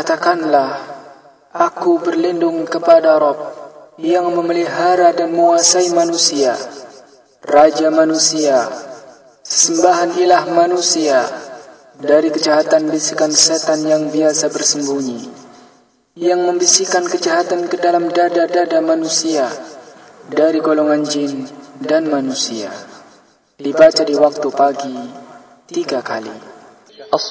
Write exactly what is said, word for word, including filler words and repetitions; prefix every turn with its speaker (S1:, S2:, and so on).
S1: katakanlah, aku berlindung kepada Rabb yang memelihara dan menguasai manusia, Raja manusia, sesembahan ilah manusia, dari kejahatan bisikan setan yang biasa bersembunyi, yang membisikkan kejahatan ke dalam dada-dada manusia, dari golongan jin dan manusia. Dibaca di waktu pagi tiga kali.